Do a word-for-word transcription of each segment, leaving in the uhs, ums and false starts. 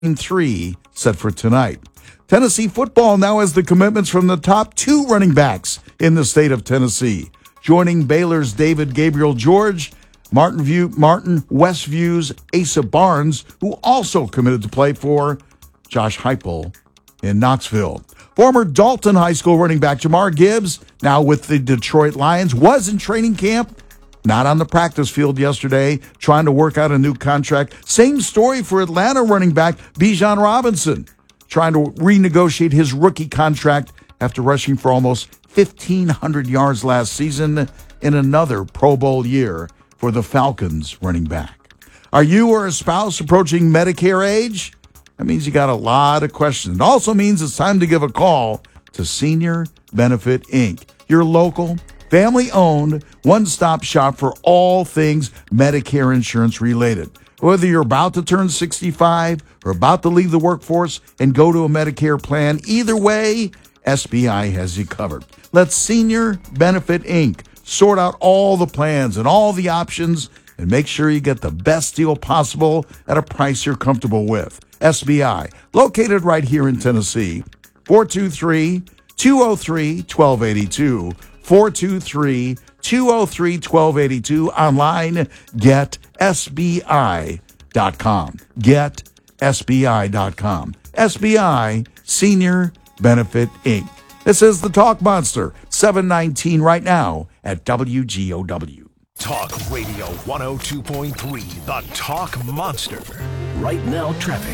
three set for tonight. Tennessee football now has the commitments from the top two running backs in the state of Tennessee. Joining Baylor's David Gabriel George, Martin, View, Martin Westview's Asa Barnes, who also committed to play for Josh Heupel in Knoxville. Former Dalton High School running back Jamar Gibbs, now with the Detroit Lions, was in training camp, not on the practice field yesterday, trying to work out a new contract. Same story for Atlanta running back Bijan Robinson, trying to renegotiate his rookie contract after rushing for almost fifteen hundred yards last season in another Pro Bowl year for the Falcons running back. Are you or a spouse approaching Medicare age? That means you got a lot of questions. It also means it's time to give a call to Senior Benefit Incorporated, your local, family-owned, one-stop shop for all things Medicare insurance related. Whether you're about to turn sixty-five or about to leave the workforce and go to a Medicare plan, either way, S B I has you covered. Let Senior Benefit Incorporated sort out all the plans and all the options and make sure you get the best deal possible at a price you're comfortable with. S B I, located right here in Tennessee, four two three, two oh three, one two eight two, four two three, two oh three, one two eight two, online, get S B I dot com. get S B I dot com. S B I, Senior Benefit Incorporated. This is the Talk Monster, seven nineteen right now at W G O W. Talk Radio one oh two point three, the Talk Monster. Right now, traffic.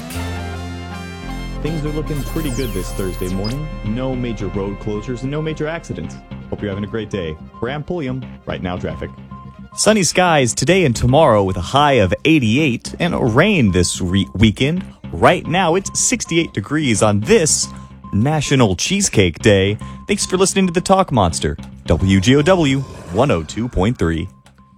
Things are looking pretty good this Thursday morning. No major road closures and no major accidents. Hope you're having a great day. Bram Pulliam, right now, traffic. Sunny skies today and tomorrow with a high of eighty-eight and rain this re- weekend. Right now, it's sixty-eight degrees on this National Cheesecake Day. Thanks for listening to the Talk Monster, W G O W one oh two point three.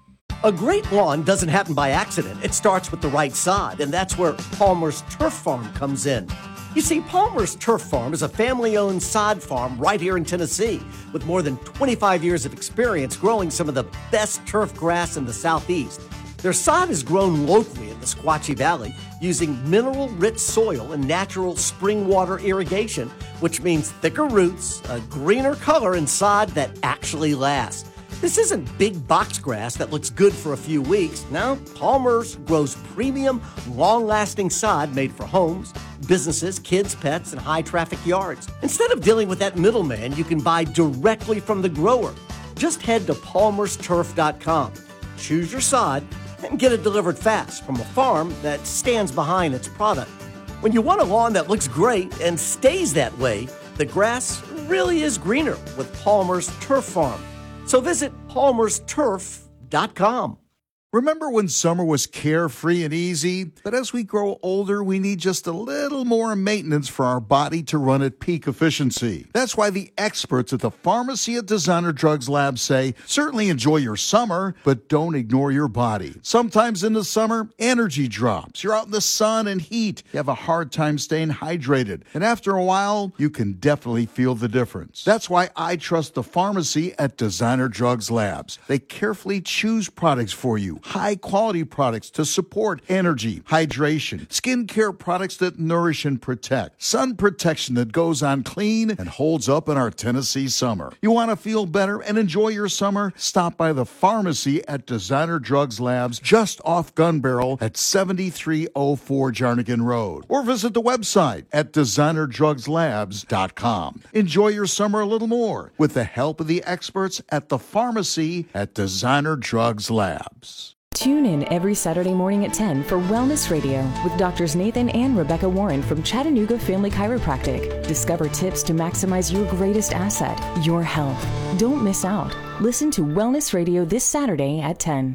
A great lawn doesn't happen by accident. It starts with the right sod, and that's where Palmer's Turf Farm comes in. You see, Palmer's Turf Farm is a family-owned sod farm right here in Tennessee with more than twenty-five years of experience growing some of the best turf grass in the southeast. Their sod is grown locally in the Squatchy Valley using mineral-rich soil and natural spring water irrigation, which means thicker roots, a greener color, and sod that actually lasts. This isn't big box grass that looks good for a few weeks. No, Palmer's grows premium, long-lasting sod made for homes, businesses, kids, pets, and high-traffic yards. Instead of dealing with that middleman, you can buy directly from the grower. Just head to palmers turf dot com, choose your sod, and get it delivered fast from a farm that stands behind its product. When you want a lawn that looks great and stays that way, the grass really is greener with Palmer's Turf Farm. So visit palmers turf dot com. Remember when summer was carefree and easy? But as we grow older, we need just a little more maintenance for our body to run at peak efficiency. That's why the experts at the Pharmacy at Designer Drugs Lab say, certainly enjoy your summer, but don't ignore your body. Sometimes in the summer, energy drops. You're out in the sun and heat. You have a hard time staying hydrated. And after a while, you can definitely feel the difference. That's why I trust the Pharmacy at Designer Drugs Labs. They carefully choose products for you. High-quality products to support energy, hydration, skincare products that nourish and protect, sun protection that goes on clean and holds up in our Tennessee summer. You want to feel better and enjoy your summer? Stop by the Pharmacy at Designer Drugs Labs just off Gun Barrel at seventy-three oh four Jarnigan Road. Or visit the website at designer drugs labs dot com. Enjoy your summer a little more with the help of the experts at the Pharmacy at Designer Drugs Labs. Tune in every Saturday morning at ten for Wellness Radio with Doctors Nathan and Rebecca Warren from Chattanooga Family Chiropractic. Discover tips to maximize your greatest asset, your health. Don't miss out. Listen to Wellness Radio this Saturday at ten.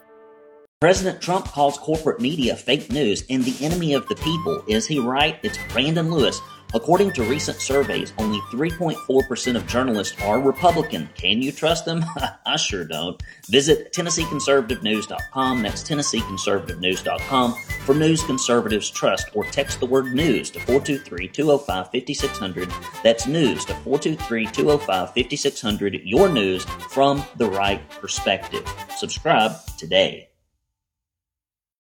President Trump calls corporate media fake news and the enemy of the people. Is he right? It's Brandon Lewis. According to recent surveys, only three point four percent of journalists are Republican. Can you trust them? I sure don't. Visit Tennessee Conservative News dot com. That's Tennessee Conservative News dot com for news conservatives trust, or text the word news to four two three, two oh five, five six zero zero. That's news to four two three, two oh five, five six zero zero. Your news from the right perspective. Subscribe today.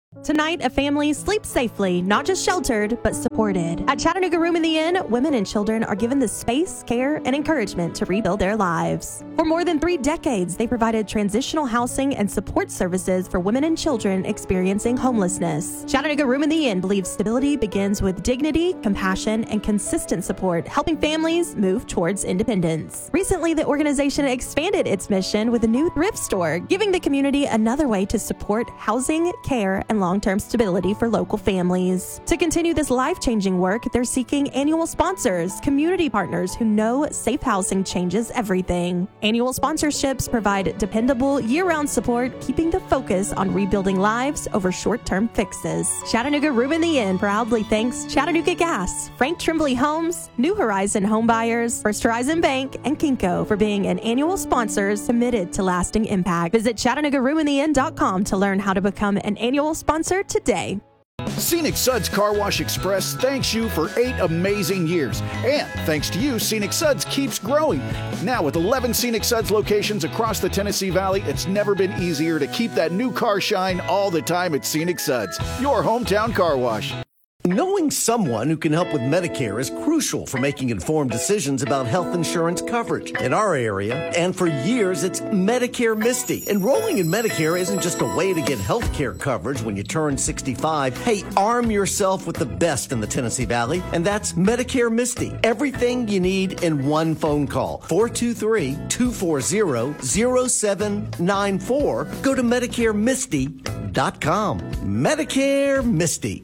Tonight, a family sleeps safely, not just sheltered, but supported. At Chattanooga Room in the Inn, women and children are given the space, care, and encouragement to rebuild their lives. For more than three decades, they provided transitional housing and support services for women and children experiencing homelessness. Chattanooga Room in the Inn believes stability begins with dignity, compassion, and consistent support, helping families move towards independence. Recently, the organization expanded its mission with a new thrift store, giving the community another way to support housing, care, and long-term stability for local families. To continue this life-changing work, they're seeking annual sponsors, community partners who know safe housing changes everything. Annual sponsorships provide dependable, year-round support, keeping the focus on rebuilding lives over short-term fixes. Chattanooga Room in the Inn proudly thanks Chattanooga Gas, Frank Trimbley Homes, New Horizon Home Buyers, First Horizon Bank, and Kinko for being an annual sponsors committed to lasting impact. Visit Chattanooga Room in the Inn dot com to learn how to become an annual sponsor today. Scenic Suds Car Wash Express thanks you for eight amazing years. And thanks to you, Scenic Suds keeps growing. Now with eleven Scenic Suds locations across the Tennessee Valley, it's never been easier to keep that new car shine all the time at Scenic Suds, your hometown car wash. Knowing someone who can help with Medicare is crucial for making informed decisions about health insurance coverage. In our area, and for years, it's Medicare Misty. Enrolling in Medicare isn't just a way to get health care coverage when you turn sixty-five. Hey, arm yourself with the best in the Tennessee Valley, and that's Medicare Misty. Everything you need in one phone call. four two three, two four zero, zero seven nine four. Go to Medicare Misty dot com. Medicare Misty.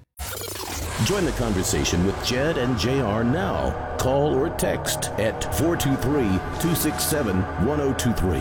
Join the conversation with Jed and J R now. Call or text at four two three, two six seven, one zero two three.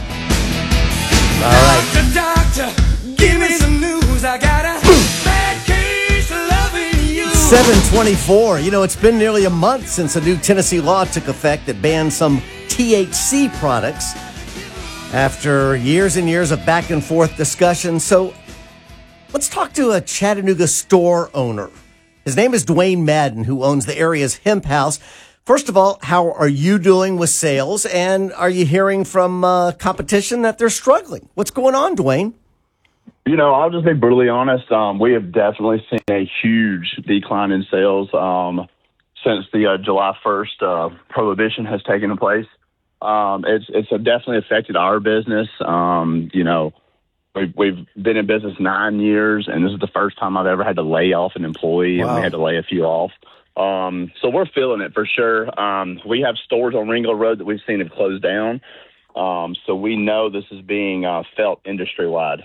All right. Doctor, doctor, give me some news. I got a bad case of loving you. seven twenty-four. You know, it's been nearly a month since a new Tennessee law took effect that bans some T H C products after years and years of back and forth discussion. So let's talk to a Chattanooga store owner. His name is Dwayne Madden, who owns the area's hemp house. First of all, how are you doing with sales? And are you hearing from uh, competition that they're struggling? What's going on, Dwayne? You know, I'll just be brutally honest. Um, we have definitely seen a huge decline in sales um, since the uh, July first uh, prohibition has taken place. Um, it's it's definitely affected our business. Um, you know, We've, we've been in business nine years, and this is the first time I've ever had to lay off an employee, wow. and we had to lay a few off. Um, so we're feeling it for sure. Um, we have stores on Ringo Road that we've seen have closed down, um, so we know this is being uh, felt industry-wide.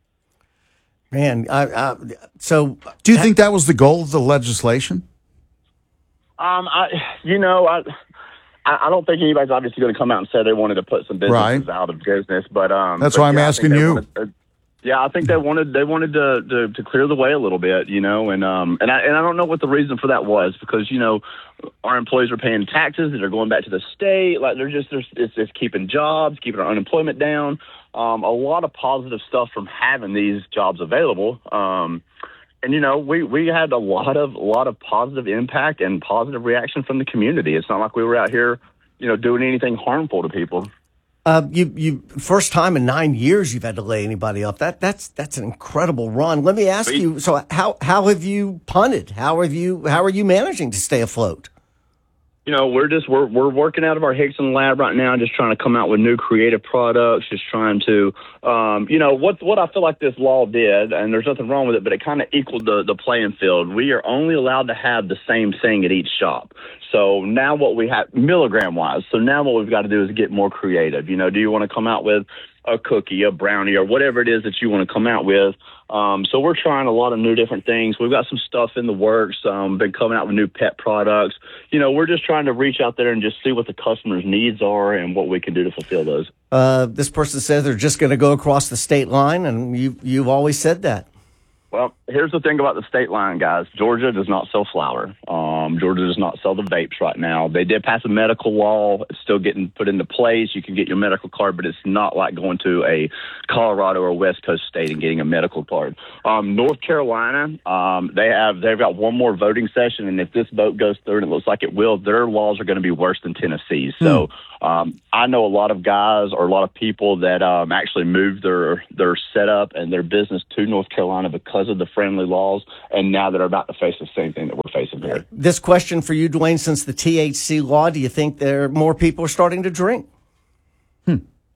Man, I, I, so... Do you think that was the goal of the legislation? Um, I, you know, I... I don't think anybody's obviously going to come out and say they wanted to put some businesses right. out of business, but um, that's but why I'm yeah, asking you. Wanted, uh, yeah, I think they wanted they wanted to, to to clear the way a little bit, you know, and um and I and I don't know what the reason for that was, because you know our employees are paying taxes that are going back to the state, like they're just they're, it's just keeping jobs, keeping our unemployment down. Um, a lot of positive stuff from having these jobs available. Um, And, you know, we, we had a lot of a lot of positive impact and positive reaction from the community. It's not like we were out here, you know, doing anything harmful to people. Uh, you, you first time in nine years you've had to lay anybody off. That that's that's an incredible run. Let me ask we, you. So how how have you punted? How have you how are you managing to stay afloat? You know, we're just we're we're working out of our Hickson lab right now, just trying to come out with new creative products, just trying to, um, you know, what what I feel like this law did, and there's nothing wrong with it, but it kind of equaled the the playing field. We are only allowed to have the same thing at each shop. So now what we have, milligram wise, so now what we've got to do is get more creative. You know, do you want to come out with a cookie, a brownie, or whatever it is that you want to come out with? Um, so we're trying a lot of new different things. We've got some stuff in the works, um, been coming out with new pet products. You know, we're just trying to reach out there and just see what the customer's needs are and what we can do to fulfill those. Uh, this person says they're just going to go across the state line, and you, you've always said that. Well, here's the thing about the state line, guys. Georgia does not sell flour. Um, Georgia does not sell the vapes right now. They did pass a medical law. It's still getting put into place. You can get your medical card, but it's not like going to a Colorado or West Coast state and getting a medical card. Um, North Carolina, um, they have they've got one more voting session, and if this vote goes through, and it looks like it will, their laws are going to be worse than Tennessee's. Mm. So um, I know a lot of guys or a lot of people that um, actually moved their their setup and their business to North Carolina because of the friendly laws, and now they're about to face the same thing that we're facing here. This question for you, Dwayne, since the T H C law, do you think there more people are starting to drink? Hmm.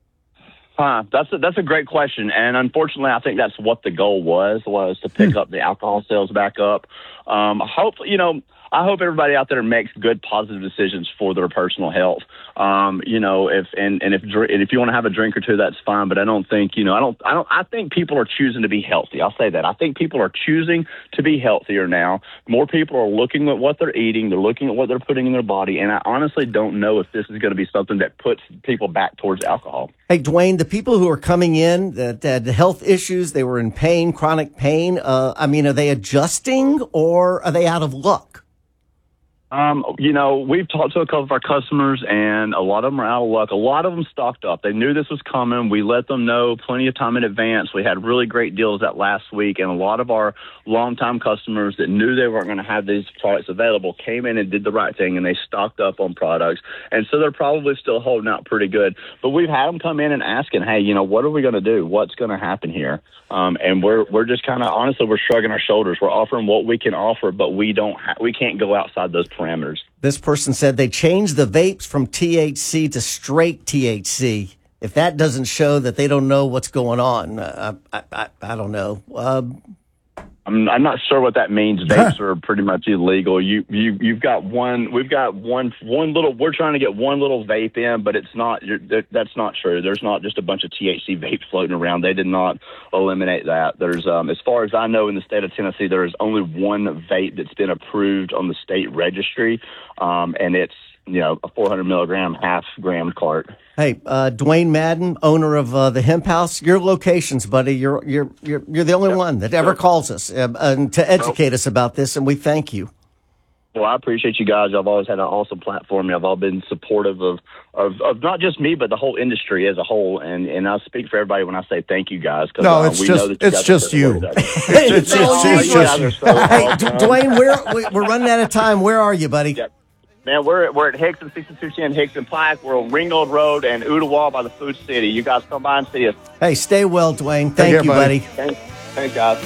Huh, that's a, that's a great question, and unfortunately, I think that's what the goal was was to pick hmm. up the alcohol sales back up. Um, hopefully, you know. I hope everybody out there makes good, positive decisions for their personal health. Um, you know, if and, and if and if you want to have a drink or two, that's fine. But I don't think, you know, I don't, I don't, I think people are choosing to be healthy. I'll say that. I think people are choosing to be healthier now. More people are looking at what they're eating. They're looking at what they're putting in their body. And I honestly don't know if this is going to be something that puts people back towards alcohol. Hey, Dwayne, the people who are coming in that had health issues, they were in pain, chronic pain. Uh, I mean, are they adjusting or are they out of luck? Um, you know, we've talked to a couple of our customers, and a lot of them are out of luck. A lot of them stocked up. They knew this was coming. We let them know plenty of time in advance. We had really great deals that last week, and a lot of our longtime customers that knew they weren't going to have these products available came in and did the right thing, and they stocked up on products. And so they're probably still holding out pretty good. But we've had them come in and asking, hey, you know, what are we going to do? What's going to happen here? Um, and we're we're just kind of, honestly, we're shrugging our shoulders. We're offering what we can offer, but we don't ha- we can't go outside those parameters. This person said they changed the vapes from T H C to straight T H C. If that doesn't show that they don't know what's going on, uh, I, I, I don't know. Um, I'm, I'm not sure what that means. Vapes are pretty much illegal. You, you, you've got one. We've got one. One little. We're trying to get one little vape in, but it's not. You're, that's not true. There's not just a bunch of T H C vapes floating around. They did not eliminate that. There's, um, as far as I know, in the state of Tennessee, there is only one vape that's been approved on the state registry, um, and it's, you know, a four hundred milligram half gram cart. Hey, uh, Dwayne Madden, owner of uh, the Hemp House, your locations, buddy. You're you're you're you're the only yep. one that ever calls us uh, uh, to educate us about this, and we thank you. Well, I appreciate you guys. I've always had an awesome platform. You've all been supportive of, of, of not just me, but the whole industry as a whole. And, and I speak for everybody when I say thank you, guys. No, uh, it's we just know that you it's just you. it's, it's, it's, it's just you. So hey, Dwayne, we're we're running out of time. Where are you, buddy? Yep. Man, we're we're at Hicks and sixty-two ten Hicks and Pike. We're on Ringgold Road and Ooltewah by the Food City. You guys come by and see us. Hey, stay well, Dwayne. Thank care, you, buddy. buddy. Thanks, thanks, guys.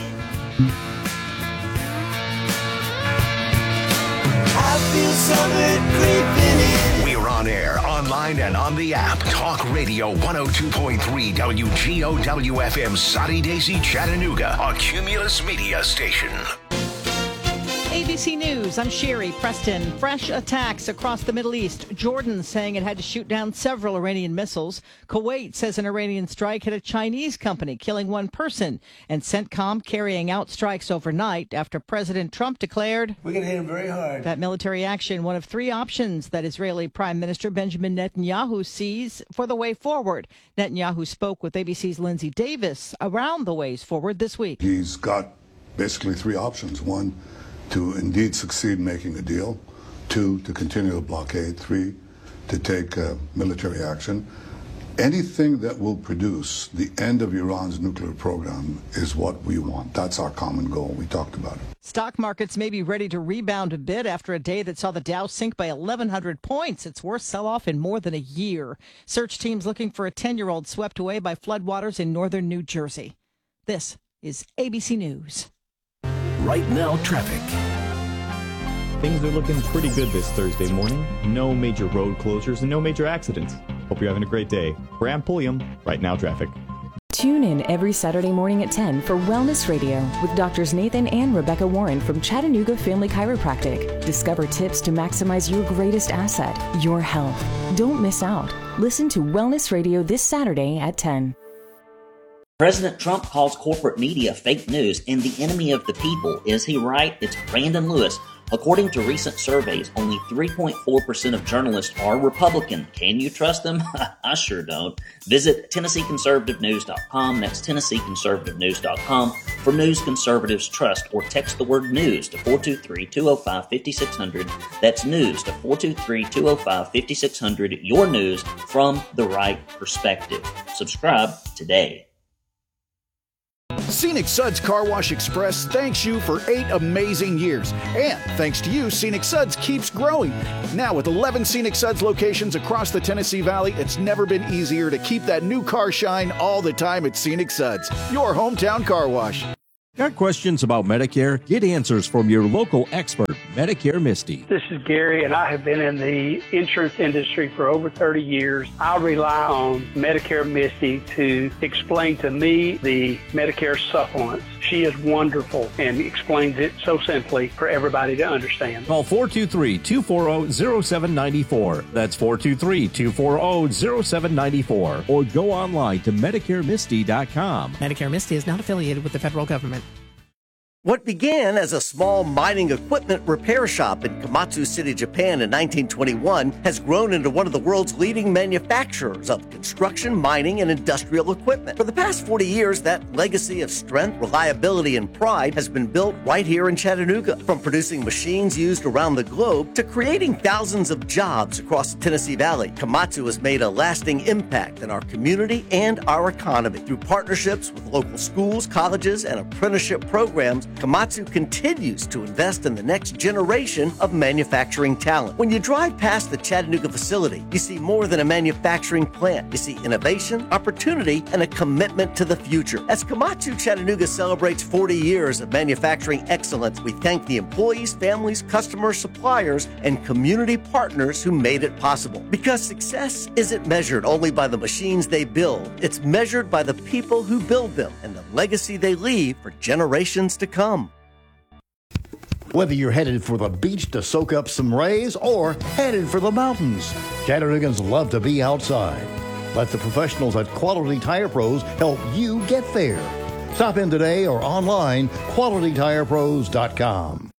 I feel summer creeping in. We're on air, online, and on the app. Talk Radio one oh two point three W G O W F M, Soddy Daisy, Chattanooga, a Cumulus Media station. A B C News, I'm Sherry Preston. Fresh attacks across the Middle East. Jordan saying it had to shoot down several Iranian missiles. Kuwait says an Iranian strike hit a Chinese company, killing one person. And CENTCOM carrying out strikes overnight after President Trump declared, we're going to hit him very hard. That military action, one of three options that Israeli Prime Minister Benjamin Netanyahu sees for the way forward. Netanyahu spoke with A B C's Lindsay Davis around the ways forward this week. He's got basically three options. One, to indeed succeed in making a deal. Two, to continue the blockade. Three, to take uh, military action. Anything that will produce the end of Iran's nuclear program is what we want. That's our common goal. We talked about it. Stock markets may be ready to rebound a bit after a day that saw the Dow sink by eleven hundred points. Its worst sell-off in more than a year. Search teams looking for a ten-year-old swept away by floodwaters in northern New Jersey. This is A B C News. Right now, traffic. Things are looking pretty good this Thursday morning. No major road closures and no major accidents. Hope you're having a great day. Bram Pulliam, Right Now Traffic. Tune in every Saturday morning at ten for Wellness Radio with Doctors Nathan and Rebecca Warren from Chattanooga Family Chiropractic. Discover tips to maximize your greatest asset, your health. Don't miss out. Listen to Wellness Radio this Saturday at ten. President Trump calls corporate media fake news and the enemy of the people. Is he right? It's Brandon Lewis, According to recent surveys, only three point four percent of journalists are Republican. Can you trust them? I sure don't. Visit Tennessee Conservative News dot com. That's Tennessee Conservative News dot com for news conservatives trust, or text the word news to four two three, two oh five, five six zero zero. That's news to four two three, two oh five, five six zero zero. Your news from the right perspective. Subscribe today. Scenic Suds Car Wash Express thanks you for eight amazing years. And thanks to you, Scenic Suds keeps growing. Now with eleven Scenic Suds locations across the Tennessee Valley, it's never been easier to keep that new car shine all the time at Scenic Suds, your hometown car wash. Got questions about Medicare? Get answers from your local expert, Medicare Misty. This is Gary, and I have been in the insurance industry for over thirty years. I rely on Medicare Misty to explain to me the Medicare supplements. She is wonderful and explains it so simply for everybody to understand. Call four two three, two four zero, zero seven nine four. That's four two three, two four zero, zero seven nine four. Or go online to Medicare Misty dot com. Medicare Misty is not affiliated with the federal government. What began as a small mining equipment repair shop in Komatsu City, Japan in nineteen twenty-one has grown into one of the world's leading manufacturers of construction, mining, and industrial equipment. For the past forty years, that legacy of strength, reliability, and pride has been built right here in Chattanooga. From producing machines used around the globe to creating thousands of jobs across the Tennessee Valley, Komatsu has made a lasting impact in our community and our economy. Through partnerships with local schools, colleges, and apprenticeship programs, Komatsu continues to invest in the next generation of manufacturing talent. When you drive past the Chattanooga facility, you see more than a manufacturing plant. You see innovation, opportunity, and a commitment to the future. As Komatsu Chattanooga celebrates forty years of manufacturing excellence, we thank the employees, families, customers, suppliers, and community partners who made it possible. Because success isn't measured only by the machines they build, it's measured by the people who build them and the legacy they leave for generations to come. Whether you're headed for the beach to soak up some rays or headed for the mountains, Chattanooga's love to be outside. Let the professionals at Quality Tire Pros help you get there. Stop in today or online, quality tire pros dot com.